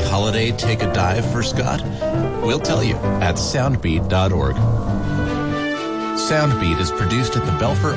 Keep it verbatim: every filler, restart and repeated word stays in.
holiday take a dive for Scott? We'll tell you at soundbeat dot org. Soundbeat is produced at the Belfer